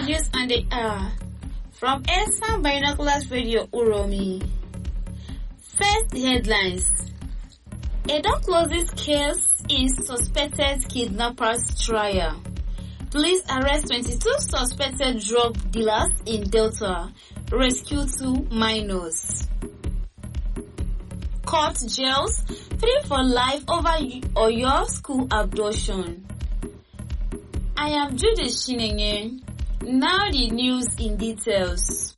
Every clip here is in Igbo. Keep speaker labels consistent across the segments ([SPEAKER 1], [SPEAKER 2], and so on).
[SPEAKER 1] News on the Hour from Elsan Binoculars Radio Uromi. First headlines. Edo closes case in suspected kidnappers trial. Police arrest 22 suspected drug dealers in Delta. Rescue 2 minors. Court jails 3 for life over Oyo school abduction. I am Judith Shinenye. Now the news in details.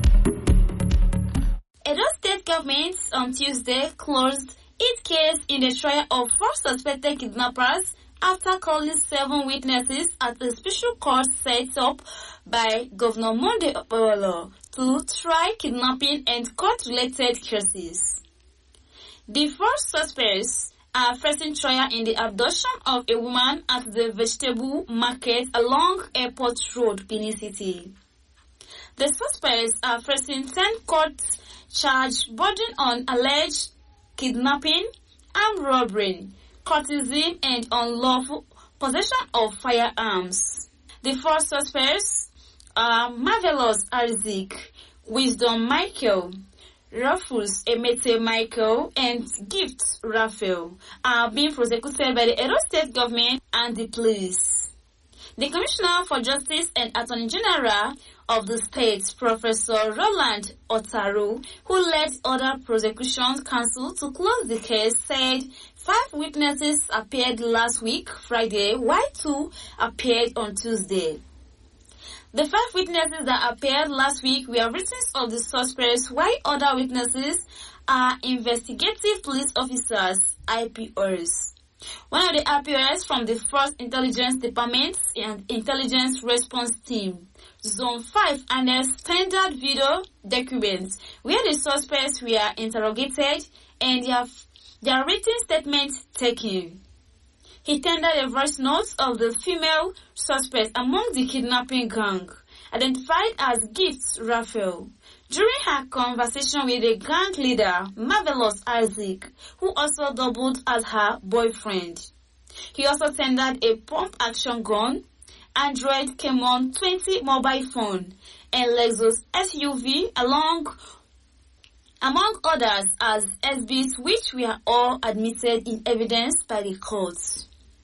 [SPEAKER 1] Edo State Government on Tuesday closed its case in the trial of 4 suspected kidnappers after calling 7 witnesses at a special court set up by Governor Monday Okpebholo to try kidnapping and court-related cases. The 4 suspects are facing trial in the abduction of a woman at the vegetable market along Airport Road, Benin City. The suspects are facing 10 court charges bordering on alleged kidnapping, armed robbery, courtesy, and unlawful possession of firearms. The 4 suspects are Marvelous Isaac, Wisdom Michael, Rufus Emete Michael, and Gift Raphael are being prosecuted by the Edo State Government and the police. The Commissioner for Justice and Attorney General of the state, Professor Roland Otaru, who led other prosecution counsel to close the case, said 5 witnesses appeared last week, Friday, while 2 appeared on Tuesday. The 5 witnesses that appeared last week were victims of the suspects, while other witnesses are investigative police officers, IPOs. One of the IPOs from the 1st Intelligence Department and Intelligence Response Team, Zone 5, annexed standard video documents where the suspects were interrogated and their written statements taken. He tendered a voice note of the female suspect among the kidnapping gang, identified as Gift Raphael, during her conversation with the gang leader, Marvelous Isaac, who also doubled as her boyfriend. He also tendered a pump-action gun, Android Camon 20 mobile phone, and Lexus SUV among others as exhibits, which were all admitted in evidence by the courts.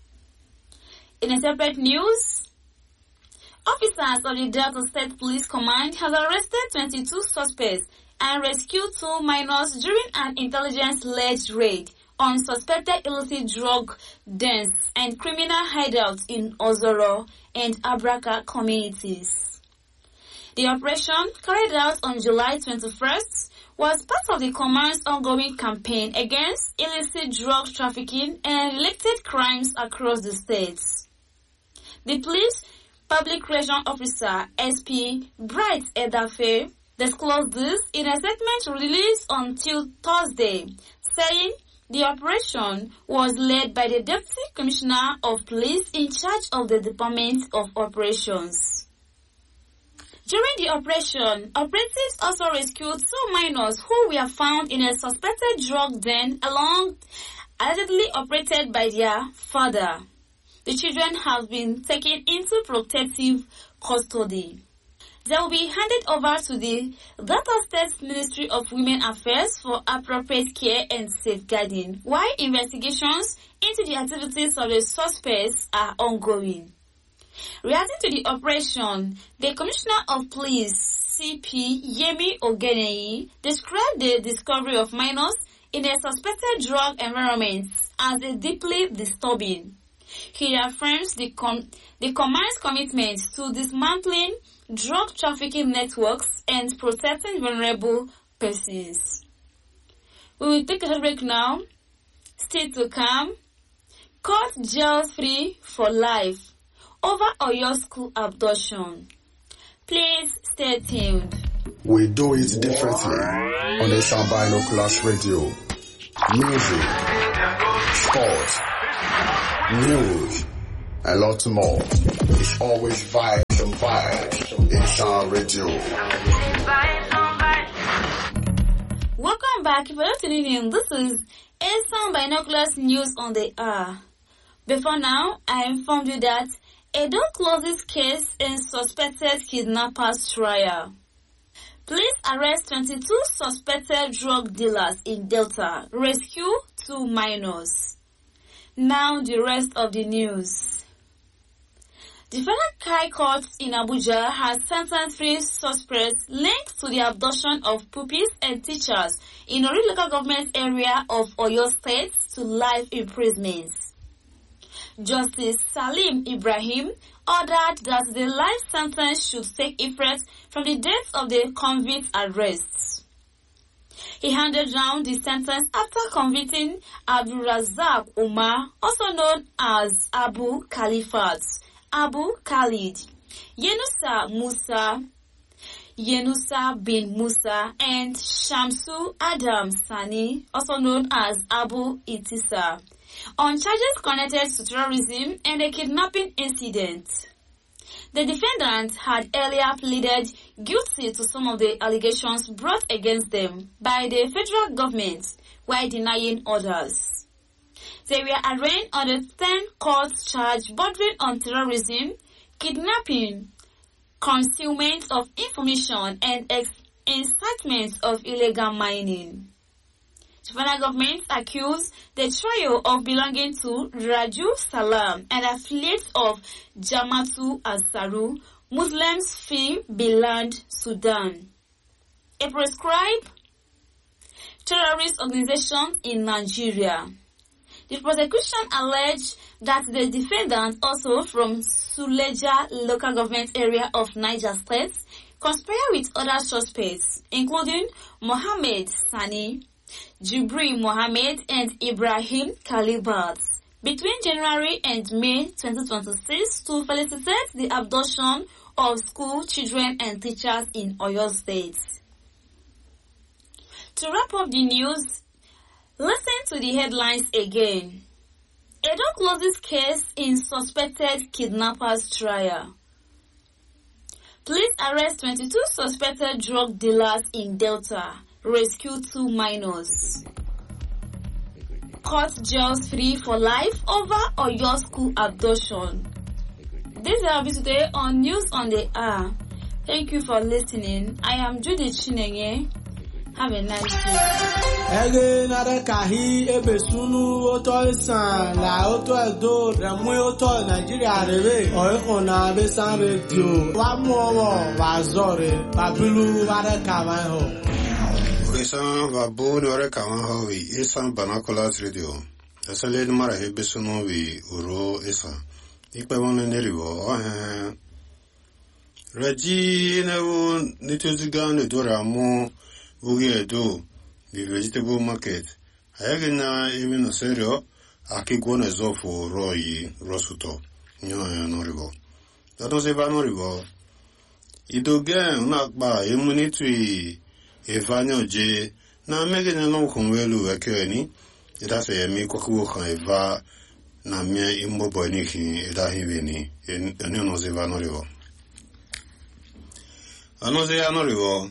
[SPEAKER 1] In a separate news, officers of the Delta State Police Command have arrested 22 suspects and rescued 2 minors during an intelligence-led raid on suspected illicit drug dens and criminal hideouts in Ozoro and Abraka communities. The operation, carried out on July 21st, was part of the command's ongoing campaign against illicit drug trafficking and related crimes across the states. The police public relations officer, SP Bright Edafe, disclosed this in a statement released on Thursday, saying the operation was led by the Deputy Commissioner of Police in charge of the Department of Operations. During the operation, operatives also rescued 2 minors who were found in a suspected drug den allegedly operated by their father. The children have been taken into protective custody. They will be handed over to the Delta State Ministry of Women Affairs for appropriate care and safeguarding, while investigations into the activities of the suspects are ongoing. Reacting to the operation, the Commissioner of Police, CP Yemi Ogenei, described the discovery of minors in a suspected drug environment as a deeply disturbing. He affirms the command's commitment to dismantling drug trafficking networks and protecting vulnerable persons. We will take a short break now. Still to come, court jails 3 for life over Oyo school abduction. Please stay tuned.
[SPEAKER 2] We do it differently on the Elsan Binoculars Radio. Music, sports, news, and lots more. It's always vibes and vibes in Elsan Radio.
[SPEAKER 1] Welcome back. If you're not tuning in, this is Elsan Binoculars News on the Hour. Before now, I informed you that Edo closes case in suspected kidnappers trial. Police arrest 22 suspected drug dealers in Delta. Rescue 2 minors. Now the rest of the news. The Federal High Court in Abuja has sentenced 3 suspects linked to the abduction of pupils and teachers in Ori local government area of Oyo State to life imprisonment. Justice Salim Ibrahim ordered that the life sentence should take effect from the date of the convict's arrest. He handed down the sentence after convicting Abdulrazak Umar, also known as Abu Khalifat, Abu Khalid, Yenusa bin Musa, and Shamsu Adam Sani, also known as Abu Itisa, on charges connected to terrorism and a kidnapping incident. The defendants had earlier pleaded guilty to some of the allegations brought against them by the federal government while denying others. They were arraigned on the 10 court charge bordering on terrorism, kidnapping, concealment of information, and incitement of illegal mining. The federal government accused the trio of belonging to Raju Salam, an affiliate of Jamatu Ansaru, Muslims Fi Biland, Sudan, a proscribed terrorist organization in Nigeria. The prosecution alleged that the defendants, also from Suleja local government area of Niger State, conspired with other suspects, including Mohammed Sani, Jibril Mohammed, and Ibrahim Khalibat, between January and May 2026 to facilitate the abduction of school children and teachers in Oyo State. To wrap up the news, listen to the headlines again. Edo closes case in suspected kidnappers trial. Police arrest 22 suspected drug dealers in Delta. Rescue 2 minors. Court jails 3 for life over Oyo school abduction. This is our video today on News on the Hour. Thank you for listening. I am Judy Chinenye. Have a nice day.
[SPEAKER 3] Ege nare kahi ebesunu oto isan la oto edo remwe oto Nigeria rebe oiko na besan radio wa muowo wa zore babilu ware kawan ho.
[SPEAKER 4] Isan va boni ware kawan ho vi isan banakolas radio. Esale mara hebesunu vi uro isan. Ikpe wone neriwo Raji newo nituzigane doramu Ugi do the vegetable market. Ayagina even serio akigona zofo royi rosuto. No river. That was a vanorivo. Idogen unakba immunity evanyo je na megana no kumwelu akeni. It has a me kwaku kan eva na me imbobo ni edahiveni en no se vanorivo. Anoze anorivo.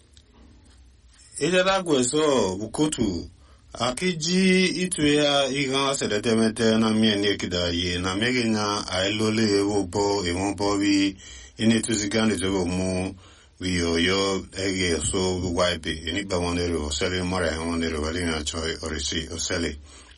[SPEAKER 4] Ejada gweso bukutu akiji itu ya igan sedetemete na mieni kida ye na megina ailole wobo ewonbo bi initu zigande zo mu wi oyo ege so wipe eni ba wonero sele mara wonero walina choi orisi osele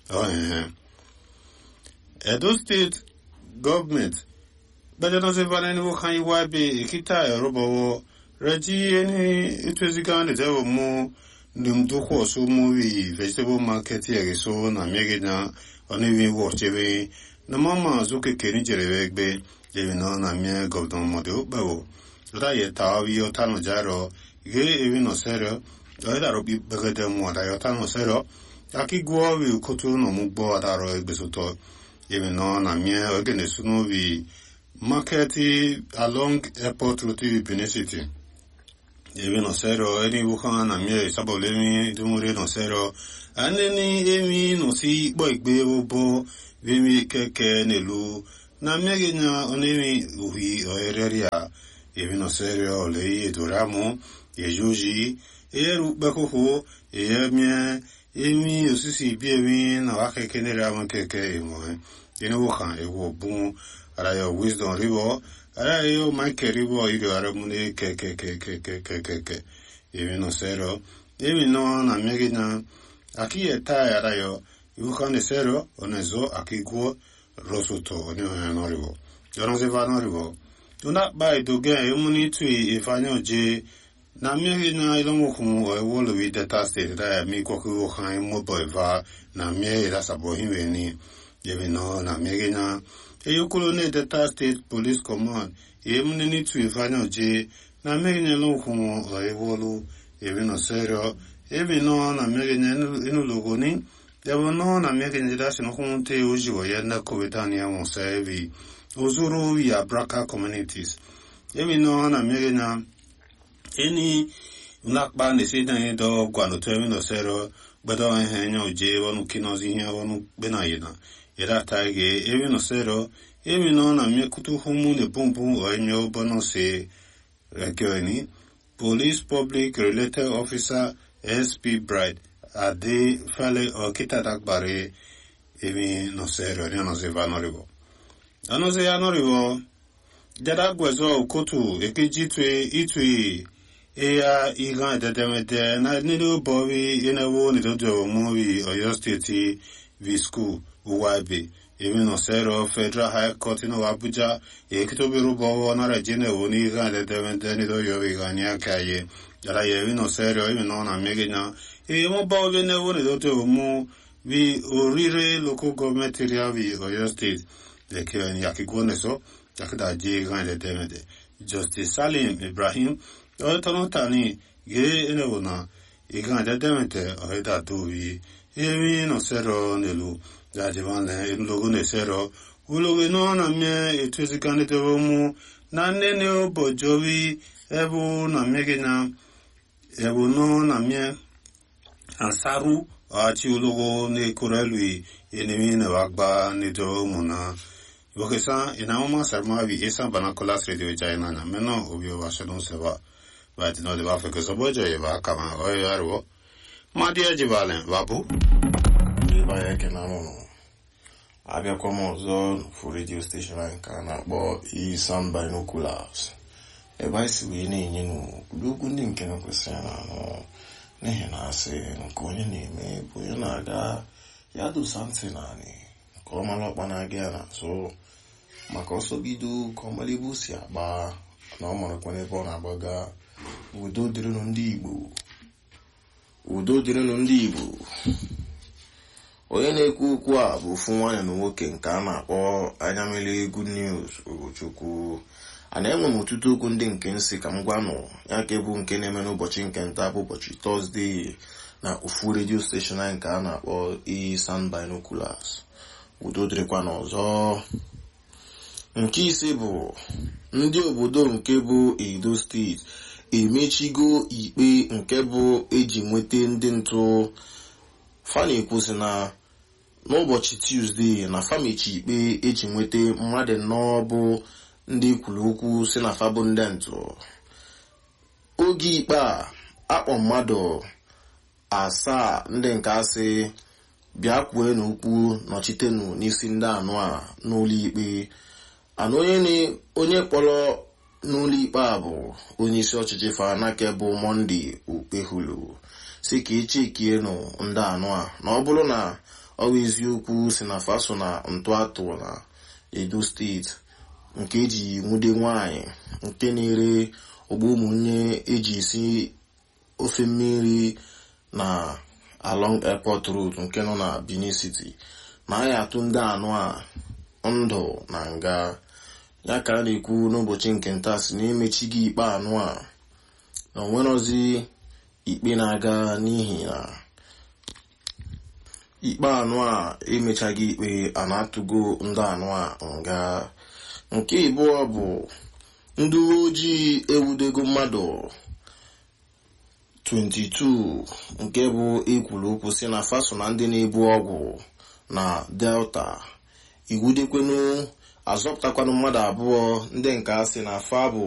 [SPEAKER 4] Edo State government but no se vaneni wo kan wipe ikita robo Raji eni itwezigane zewo mu ndumduko so movie vegetable market ya so na megena oniwi worchebe na mama zuke keni jerewegbe lewe na mie govdon model bawo da ye tawi o tano jaro ge evi no sero da robi begede mo da yo tano sero akigwo wi kotu no mugbo adaro egbe soto lewe na mie ogene sunu wi market along airport route Benin City. Even no zero, any wukan na me sabolemi, dumure no zero, and any emi no si boy bo, vimi keke nelu, na megina onemi uhi o ereria, even no zero, lei duramo, e juji, e rubako, e mie, emi osisi biemi, na wake kenera keke emo, eno wukan, e wo boom, arayo wisdom ribo arayo Michael ribo irio aramune ke even no zero even no na megina aquí eta arayo ibukan de zero onezo akiguo rosoto onyo no ribo yo no se va no ribo tuna bai do ge yumuni tu ifanyo je na mie na ilongo kumu wolo wi data state da mi ko ku khan mo boy va na mie da sabo hinwe ni yebe no na mie na e yukulo ne data state police command e mun ni tu ifanyo je na mie na lo kumu wolo yebe no serio yebe no na mie na inu logo ni yebe no na mie na da sino kumu te uji wo yenda ko betania mo sevi Ozuru ya Braka communities. Yemi no na mege na eni unakba ne se dan do gwano temi no zero bedo enyo je wonu kinozi hin wonu benayina. Yera taige yemi no zero yemi no na me kutu humu ne bumbu o enyo bono se rekeni police public related officer SP Bride ade fale o kitatakbare yemi no zero no se vanoribo. Anoze ya noriwo jada gwezo okotu ekeji itui eya igan dedemede na nilu bowi inewo nidodo muwi Oyo State v school uwabe even osero Federal High Court no Abuja ekitobiru bowo na rejine woni igan dedemede nidoyo igani akaye jada even osero even na megenya mo bowi newo nidodo mu vi orire local government area vi Oyo State de que yakigone so yakda je gan le demede Justice Salim Ibrahim o tono tani ge enewona igan le demede o eda duwi emi no zero nelu da jevane logo ne zero uloge no na me etuzikane de mu na nene obojowi ebu na megena ebu no na me ansaru ati ulogo ne korelui enemi ne wagba ne do muna Bokesa inauma sarma vi esa banakolas radio jaina na meno obio washodon seva but no de bafe ko sobojo ye ba kama o yarwo madia jibalen babu
[SPEAKER 5] iba yake na mono abia komo zone for radio station anka na bo I sound binoculars e ba si we ni nyinu lugu ndi nke no kwesena no ne na ase nko ni me bo na ga ya do something ani koma lo bana gana so maka ọsọ bido kọmalibu si agba na ọ mara kwene ebe ọ na-agbaga udo dịrịnụ ndị Igbo onye na-ekwu okwu a bụ ofu nwanyị na nwoke nke a na-akpọ Anyamili Good News Ugochukwu a na-enwe m ọtụtụ okwu ndị nke nsị ka m gwanụ ya ka bụ nke na-eme n'ụbọchị nke nta bụ ụbọchị Tọzdee na ofu redio steshọn anyị nke a na-akpọ Sound Binoculars udo dịrịkwa n'ọzọ. Nke ise bụ ndị obodo nke bụ Edo steeti emechigo ikpe nke bụ eji nweta ndị ntụ fana ekwusi na n'ụbọchị Tuesday na famechi ikpe eji nweta mmadụ nnọọ bụ ndị kwuru okwu si na fabụ ndị ntụ oge ikpe a akpọ mmadụ 7 ndị nke asị bịa kwue n'okwu nọchitenụ n'isi ndị anụ a n'ụlọ ikpe ana onye kpọrọ n'ụlọ ikpe a bụ onye isi ọchịchị Fanake bụ Monday Okpehulu si ka echekienụ ndị anụ a na ọ bụrụ na ọ bụ eziokwu si na faso na ntụ atụ na Edo steeti nke eji nwude nwanyị nke na-ere ogbo ụmụnne eji esi ofe mmiri na along airport road nke nọ na Benin City na a ya atụ ndị anụ a ndụ na nga ya ka a na-ekwu n'ụbọchị nke nta si na emechighị ikpe anụ a na onwerozi ikpe na-aga n'ihi na ikpe anụ a emechaghị ikpe a na-atụgo ndị anụ a nga. Nke ịbụọ bụ ndị uwe ojii ewudego mmadụ 22 nke bụ ekwuru okwu si na faso na ndị na-ebu ọgwụ na Delta iwudekwenu azọpụtakwanụ mmadụ 2 ndị nke asị na fa bụ